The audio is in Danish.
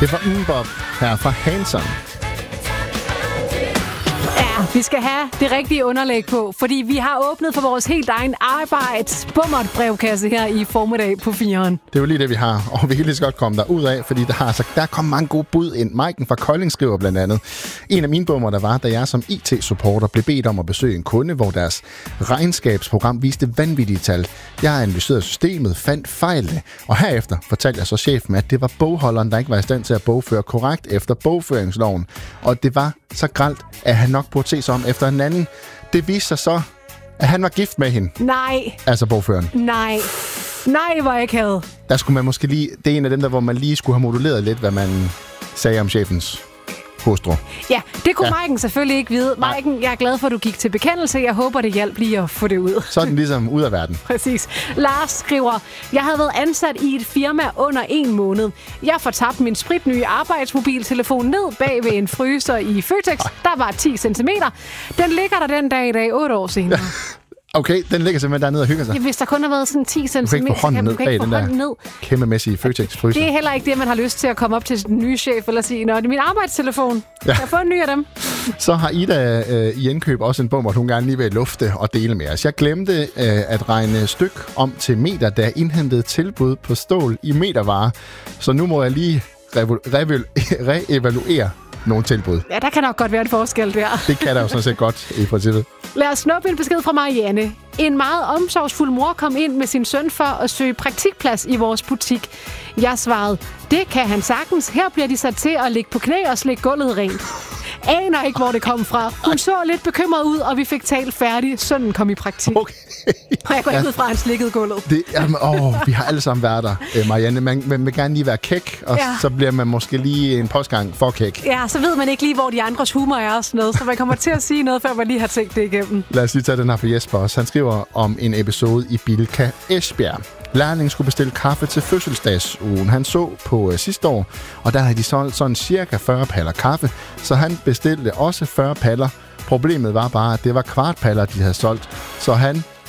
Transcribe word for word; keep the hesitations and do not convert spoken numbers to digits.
Det var MMMBop her fra Hanson. Ja, vi skal have det rigtige underlæg på, fordi vi har åbnet for vores helt egen arbejds bummert brevkasse her i formiddag på firen. Det er jo lige det, vi har, og vi kan lige så godt komme derud af, fordi der, har, altså, der kommer mange gode bud ind. Maiken fra Kolding skriver blandt andet: en af mine bummer, der var, da jeg som I T-supporter blev bedt om at besøge en kunde, hvor deres regnskabsprogram viste vanvittige tal. Jeg analyserede systemet, fandt fejlene, og herefter fortalte jeg så chefen, at det var bogholderen, der ikke var i stand til at bogføre korrekt efter bogføringsloven. Og det var så grelt, at han nok burde se sig om efter en anden. Det viste sig så, at han var gift med hende. Nej. Altså bogføren. Nej. Nej, hvor jeg ikke havde. Der skulle man måske lige... Det er en af dem, der, hvor man lige skulle have moduleret lidt, hvad man sagde om chefens hustru. Ja, det kunne ja. Maiken selvfølgelig ikke vide. Nej. Maiken, jeg er glad for, at du gik til bekendelse. Jeg håber, det hjalp lige at få det ud. Så er den ligesom ud af verden. Præcis. Lars skriver: jeg havde været ansat i et firma under en måned. Jeg fortabte min spritnye arbejdsmobiltelefon ned bag ved en fryser i Føtex. Der var ti centimeter. Den ligger der den dag i dag, otte år senere. Okay, den ligger simpelthen dernede og hygger sig. Ja, hvis der kun har været sådan ti centimeter, du kan ikke få hånden ned bag den der ned. kæmpemæssige Føtex-fryser. Det er heller ikke det, man har lyst til at komme op til sin nye chef eller sige: nå, det er min arbejdstelefon. Ja. Jeg får en ny af dem. Så har Ida øh, i indkøb også en bummer, hun gerne lige vil lufte og dele med os. Jeg glemte øh, at regne styk om til meter, da jeg indhentede tilbud på stål i metervarer. Så nu må jeg lige revu- revu- reevaluere nogle tilbud. Ja, der kan nok godt være en forskel der. Det kan der jo sådan set godt i princippet. Lad os snuppe en besked fra Marianne. En meget omsorgsfuld mor kom ind med sin søn for at søge praktikplads i vores butik. Jeg svarede: det kan han sagtens. Her bliver de sat til at ligge på knæ og slikke gulvet rent. Aner ikke, hvor det kom fra. Hun så lidt bekymret ud, og vi fik talt færdigt. Sønnen kom i praktik. Okay. Og jeg går ikke ud fra, at han slikkede gulvet. Det, jamen, åh, vi har alle sammen været der, Marianne. Man, man vil gerne lige være kæk, og ja. Så bliver man måske lige en postgang for kæk. Ja, så ved man ikke lige, hvor de andres humor er og sådan noget. Så man kommer til at sige noget, før man lige har tænkt det igennem. Lad os lige tage den her for Jesper også. Han skriver om en episode i Bilka Esbjerg. Lærlingen skulle bestille kaffe til fødselsdagsugen. Han så på øh, sidste år, og der havde de solgt sådan cirka fyrre paller kaffe, så han bestilte også fyrre paller. Problemet var bare, at det var kvartpaller, de havde solgt, så han